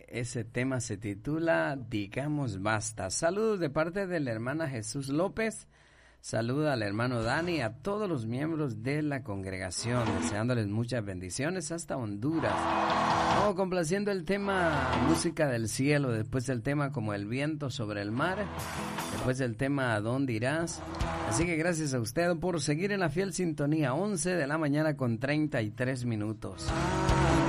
ese tema se titula Digamos Basta. Saludos de parte de la hermana Jesús López. Saluda al hermano Dani, a todos los miembros de la congregación, deseándoles muchas bendiciones hasta Honduras. Vamos complaciendo el tema Música del Cielo, después el tema Como el Viento sobre el Mar, después el tema ¿A dónde irás? Así que gracias a usted por seguir en la fiel sintonía, 11 de la mañana con 33 minutos.